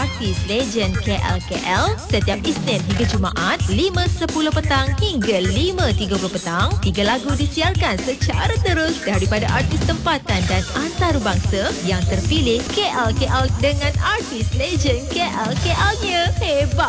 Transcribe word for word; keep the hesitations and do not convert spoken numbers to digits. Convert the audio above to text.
artis legend K L K L setiap Isnin hingga Jumaat lima sepuluh petang hingga lima tiga puluh petang. Tiga lagu disiarkan secara terus daripada artis tempatan dan antarabangsa yang terpilih K L K L dengan artis legend K L K L-nya. Hebat!